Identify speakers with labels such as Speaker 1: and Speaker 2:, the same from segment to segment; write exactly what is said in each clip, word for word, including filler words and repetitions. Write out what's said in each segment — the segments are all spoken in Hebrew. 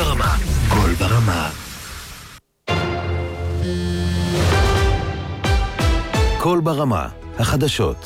Speaker 1: ברמה. קול ברמה. קול ברמה, החדשות.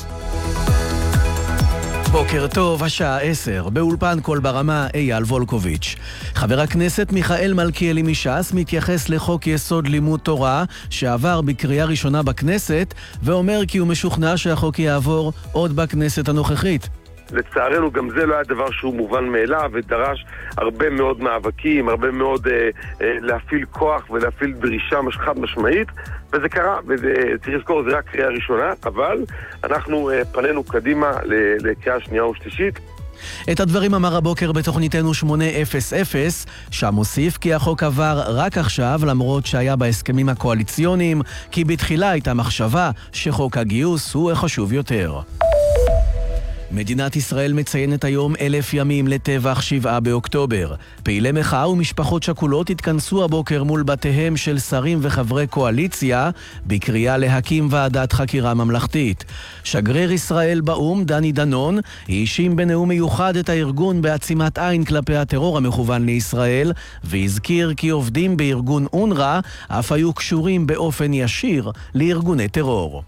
Speaker 1: בוקר טוב, השעה עשר, באולפן קול ברמה אייל וולקוביץ'. חבר הכנסת מיכאל מלכיאלי מש"ס מתייחס לחוק יסוד לימוד תורה שעבר בקריאה ראשונה בכנסת, ואומר כי הוא משוכנע שהחוק יעבור עוד בכנסת הנוכחית.
Speaker 2: לצערנו גם זה לא היה דבר שהוא מובן מאליו, ודרש הרבה מאוד מאבקים, הרבה מאוד אה, אה, להפעיל כוח ולהפעיל דרישה חד משמעית, וזה קרה, וצריך לזכור, זה רק קריאה ראשונה, אבל אנחנו אה, פנינו קדימה לקריאה שנייה ושלישית.
Speaker 1: את הדברים אמר הבוקר בתוכניתנו שמונה אפס אפס, שם הוסיף כי החוק עבר רק עכשיו, למרות שהיה בהסכמים הקואליציוניים, כי בתחילה הייתה מחשבה שחוק הגיוס הוא חשוב יותר. מדינת ישראל מציינת היום אלף ימים לטבח שבעה באוקטובר. פעילי מחאה ומשפחות שכולות התכנסו הבוקר מול בתיהם של שרים וחברי קואליציה בקריאה להקים ועדת חקירה ממלכתית. שגריר ישראל באום, דני דנון, האשים בנאום מיוחד את הארגון בעצימת עין כלפי הטרור המכוון לישראל, והזכיר כי עובדים בארגון אונר"א אף היו קשורים באופן ישיר לארגוני טרור.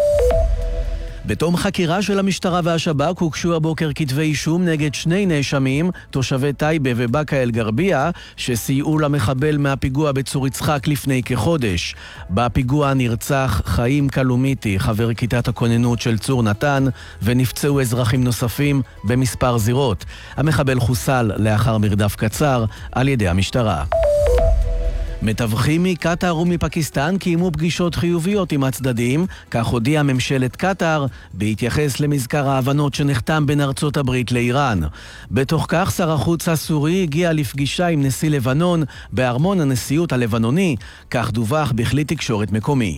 Speaker 1: בתום חקירה של המשטרה והשב"כ הוגשו הבוקר כתבי אישום נגד שני נאשמים, תושבי טייבה ובאקה אל גרבייה, שסייעו למחבל מהפיגוע בצור יצחק לפני כחודש. בפיגוע נרצח חיים קלומיטי, חבר כיתת הכוננות של צור נתן, ונפצעו אזרחים נוספים במספר זירות. המחבל חוסל לאחר מרדף קצר על ידי המשטרה. מתווכים מקטר ומפקיסטן קיימו פגישות חיוביות עם הצדדים, כך הודיעה ממשלת קטר, בהתייחס למזכר ההבנות שנחתם בין ארצות הברית לאיראן. בתוך כך שר החוץ הסורי הגיע לפגישה עם נשיא לבנון בארמון הנשיאות הלבנוני, כך דווח בכלי תקשורת מקומי.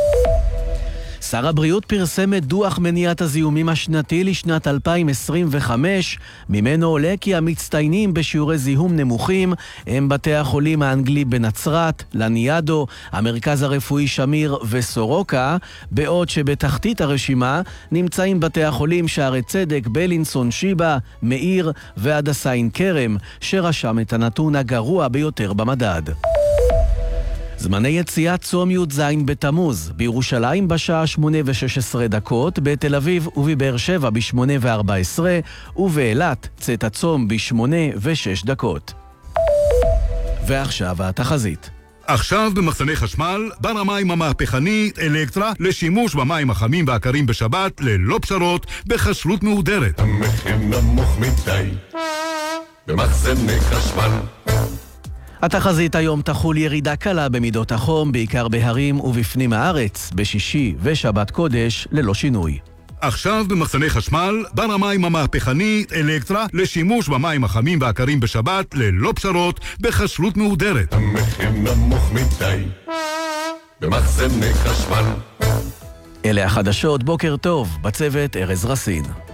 Speaker 1: שר הבריאות פרסם את דוח מניעת הזיהומים השנתי לשנת אלפיים עשרים וחמש, ממנו עולה כי המצטיינים בשיעורי זיהום נמוכים הם בתי החולים האנגלי בנצרת, לניאדו, המרכז הרפואי שמיר וסורוקה, בעוד שבתחתית הרשימה נמצאים בתי החולים שערי צדק, בלינסון, שיבה, מאיר והדסה עין כרם, שרשם את הנתון הגרוע ביותר במדד. זמני יציאת צום י"ז בתמוז, בירושלים בשעה שמונה ושש עשרה דקות, בתל אביב ובבאר שבע בשמונה וארבע עשרה, ובאילת צאת הצום בשמונה ושש דקות. ועכשיו התחזית.
Speaker 3: עכשיו במחסני חשמל, בר המים המהפכני אלקטרה לשימוש במים החמים והקרים בשבת ללא פשרות בחשלות מהודרת.
Speaker 4: המחיר נמוך מדי במחסני חשמל.
Speaker 1: התחזית היום תחול ירידה קלה במידות החום, בעיקר בהרים ובפנים הארץ, בשישי ושבת קודש ללא שינוי.
Speaker 3: עכשיו במחסני חשמל, בר המים המהפכני אלקטרה לשימוש במים החמים והקרים בשבת ללא פשרות בחשלות מהודרת.
Speaker 4: המחיר נמוך מדי במחסני חשמל.
Speaker 1: אלה החדשות, בוקר טוב, בצוות ארז רסין.